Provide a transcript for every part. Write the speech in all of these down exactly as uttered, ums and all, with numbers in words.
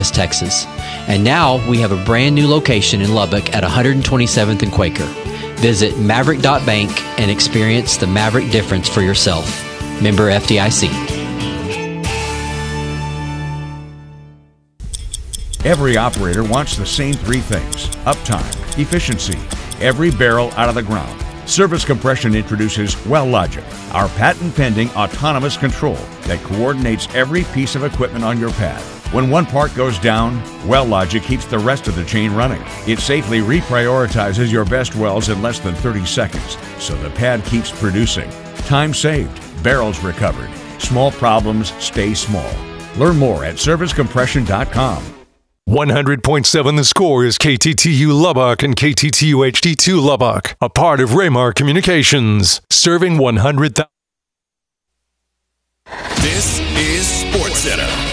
Texas. And now we have a brand new location in Lubbock at one twenty-seventh and Quaker. Visit maverick dot bank and experience the Maverick difference for yourself. Member F D I C. Every operator wants the same three things: uptime, efficiency, every barrel out of the ground. Service Compression introduces WellLogic, our patent-pending autonomous control that coordinates every piece of equipment on your pad. When one part goes down, WellLogic keeps the rest of the chain running. It safely reprioritizes your best wells in less than thirty seconds, so the pad keeps producing. Time saved, barrels recovered. Small problems stay small. Learn more at service compression dot com. one hundred point seven The Score is K T T U Lubbock and K T T U H D two Lubbock, a part of Raymar Communications, serving one hundred thousand. This is SportsCenter.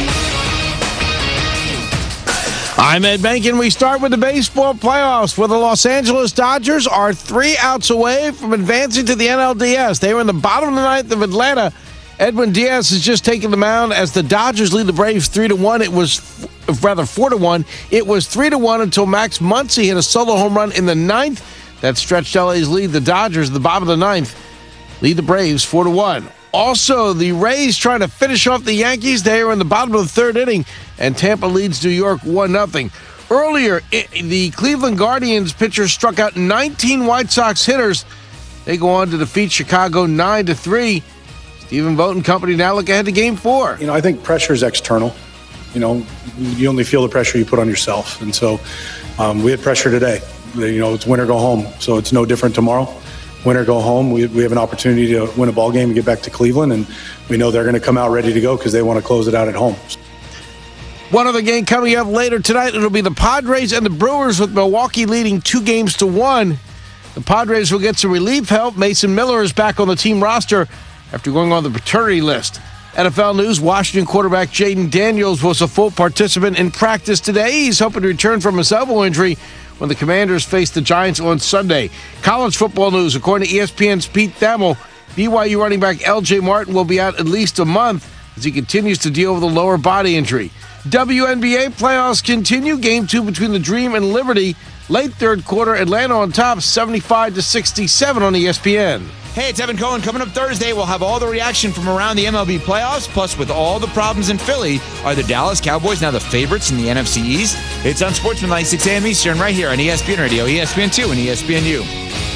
I'm Ed Bankin. We start with the baseball playoffs, where the Los Angeles Dodgers are three outs away from advancing to the N L D S. They were in the bottom of the ninth of Atlanta. Edwin Diaz has just taken the mound as the Dodgers lead the Braves three to one. It was rather four to one. It was three to one until Max Muncy hit a solo home run in the ninth. That stretched L A's lead. The Dodgers, at the bottom of the ninth, lead the Braves four to one. Also, the Rays trying to finish off the Yankees. They are in the bottom of the third inning, and Tampa leads New York one nothing. Earlier, it, the Cleveland Guardians pitcher struck out nineteen White Sox hitters. They go on to defeat Chicago nine to three. Stephen Vogt and company now look ahead to game four. You know, I think pressure is external. You know, you only feel the pressure you put on yourself. And so um, we had pressure today. You know, it's win or go home. So it's no different tomorrow. Win or go home. We, we have an opportunity to win a ball game and get back to Cleveland. And we know they're going to come out ready to go because they want to close it out at home. One other game coming up later tonight. It'll be the Padres and the Brewers, with Milwaukee leading two games to one. The Padres will get some relief help. Mason Miller is back on the team roster after going on the paternity list. N F L news: Washington quarterback Jaden Daniels was a full participant in practice today. He's hoping to return from his elbow injury when the Commanders face the Giants on Sunday. College football news: according to E S P N's Pete Thamel, B Y U running back L J Martin will be out at least a month as he continues to deal with a lower body injury. W N B A playoffs continue. Game two between the Dream and Liberty. Late third quarter, Atlanta on top, seventy-five to sixty-seven on E S P N. Hey, it's Evan Cohen. Coming up Thursday, we'll have all the reaction from around the M L B playoffs. Plus, with all the problems in Philly, are the Dallas Cowboys now the favorites in the N F C East? It's on Sportsman Night, six a.m. Eastern, right here on E S P N Radio, E S P N two, and E S P N U.